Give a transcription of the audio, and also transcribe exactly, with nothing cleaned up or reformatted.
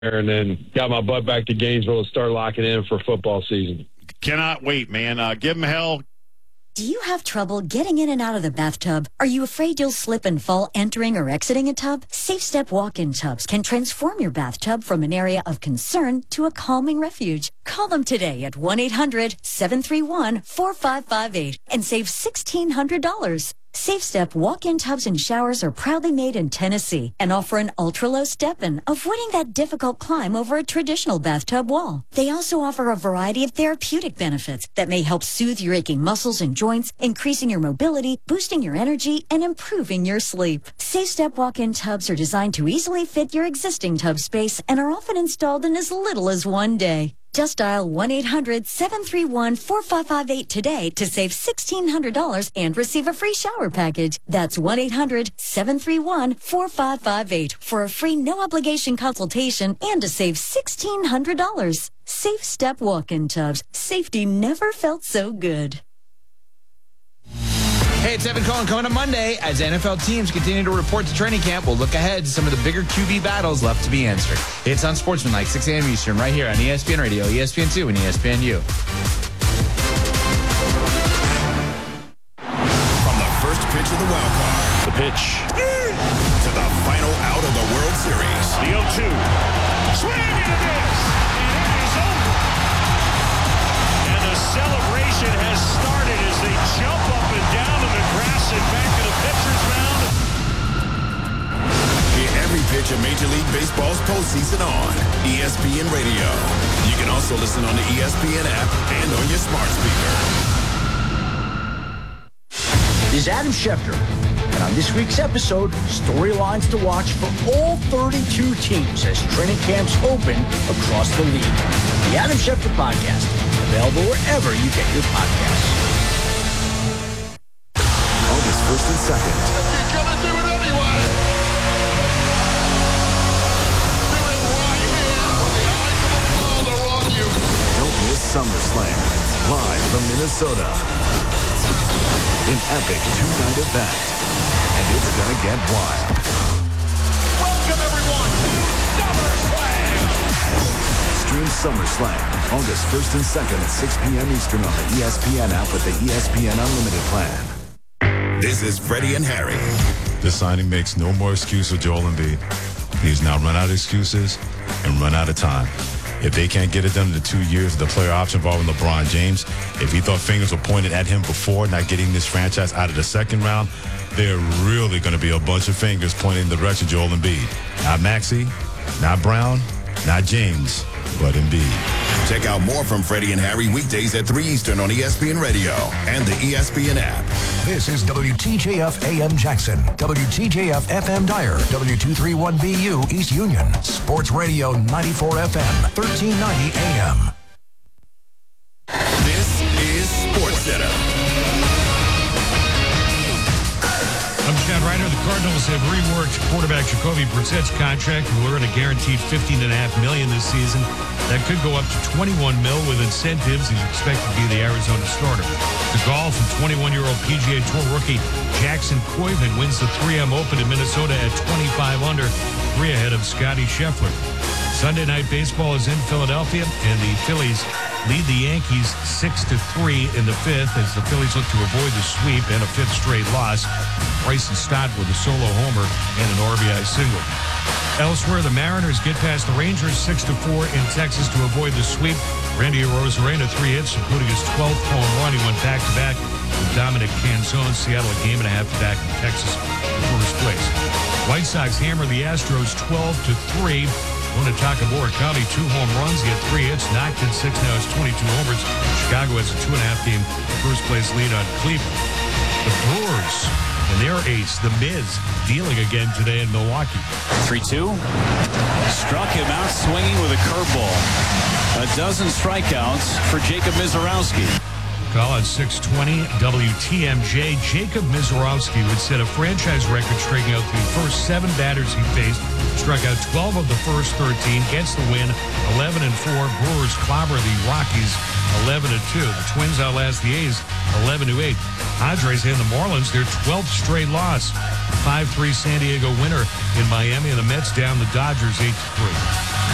and then got my butt back to Gainesville to start locking in for football season. Cannot wait, man. Uh, give them hell. Do you have trouble getting in and out of the bathtub? Are you afraid you'll slip and fall entering or exiting a tub? Safe Step walk-in tubs can transform your bathtub from an area of concern to a calming refuge. Call them today at one eight hundred seven three one four five five eight and save sixteen hundred dollars. Safe Step walk-in tubs and showers are proudly made in Tennessee and offer an ultra-low step-in, avoiding that difficult climb over a traditional bathtub wall. They also offer a variety of therapeutic benefits that may help soothe your aching muscles and joints, increasing your mobility, boosting your energy, and improving your sleep. Safe Step walk-in tubs are designed to easily fit your existing tub space and are often installed in as little as one day. Just dial one eight hundred seven three one four five five eight today to save sixteen hundred dollars and receive a free shower package. That's one eight hundred seven three one four five five eight for a free no-obligation consultation and to save sixteen hundred dollars. Safe Step walk-in tubs. Safety never felt so good. Hey, it's Evan Cohen. Coming up Monday, as N F L teams continue to report to training camp, we'll look ahead to some of the bigger Q B battles left to be answered. It's on Sportsmanlike, six a.m. Eastern, right here on E S P N Radio, E S P N two, and E S P N U. From the first pitch of the wild card. The pitch. To the final out of the World Series. The oh two. Swing and a miss. And it is over. And the celebration has started as they jump up and down in the grass and back to the pitcher's mound. Hear every pitch of Major League Baseball's postseason on E S P N Radio. You can also listen on the E S P N app and on your smart speaker. This is Adam Schefter, and on this week's episode, storylines to watch for all thirty-two teams as training camps open across the league. The Adam Schefter Podcast, available wherever you get your podcasts. August first and second. You're gonna do it anyway. Do it right here. The eyes of the world are on you. Don't miss SummerSlam, live from Minnesota. An epic two-night event, and it's gonna get wild. Welcome everyone to SummerSlam. Stream SummerSlam August first and second at six p.m. Eastern on the E S P N app with the E S P N Unlimited plan. This is Freddie and Harry. This signing makes no more excuse for Joel Embiid. He's now run out of excuses and run out of time. If they can't get it done in the two years of the player option involving LeBron James, if he thought fingers were pointed at him before not getting this franchise out of the second round, there are really going to be a bunch of fingers pointing in the direction of Joel Embiid. Not Maxey, not Brown, not James, but Embiid. Check out more from Freddie and Harry weekdays at three Eastern on E S P N Radio and the E S P N app. This is W T J F A M Jackson, W T J F F M Dyer, W two thirty-one B U East Union, Sports Radio ninety-four F M, thirteen ninety A M. This is SportsCenter. I'm Chad Reiner. The Cardinals have reworked quarterback Jacoby Brissett's contract. He will earn a guaranteed fifteen point five million dollars this season. That could go up to twenty-one mil with incentives. He's expected to be the Arizona starter. The golf and twenty-one-year-old P G A Tour rookie Jackson Koivin wins the three M Open in Minnesota at twenty-five under, three ahead of Scotty Scheffler. Sunday night baseball is in Philadelphia, and the Phillies lead the Yankees six to three in the fifth as the Phillies look to avoid the sweep and a fifth straight loss. Bryson Stott with a solo homer and an R B I single. Elsewhere, the Mariners get past the Rangers six to four in Texas to avoid the sweep. Randy Arozarena, three hits, including his twelfth home run. He went back-to-back with Dominic Canzone. Seattle a game and a half back in Texas for first place. White Sox hammer the Astros twelve to three. Muna Takamura County, two home runs. He had three hits, knocked in six. Now it's twenty-two homers. Chicago has a two-and-a-half game first-place lead on Cleveland. The Brewers and their ace, The Miz, dealing again today in Milwaukee. three two. Struck him out swinging with a curveball. A dozen strikeouts for Jacob Mizorowski. Call on six twenty W T M J. Jacob Mizorowski would set a franchise record striking out the first seven batters he faced. Struck out twelve of the first thirteen. Gets the win, eleven and four. Brewers clobber the Rockies, eleven to two. The Twins outlast the A's, eleven to eight. Padres and the Marlins, their twelfth straight loss. five three San Diego winner in Miami, and the Mets down the Dodgers eight to three.